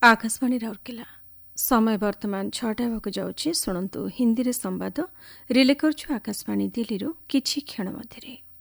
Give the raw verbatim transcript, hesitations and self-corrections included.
आकाशवाणी राउरकेला समय वर्तमान छटा होगा जाउछि। शुणु हिंदी रे संवाद रिले करछु आकाशवाणी दिल्ली किछि क्षण मध्यरे।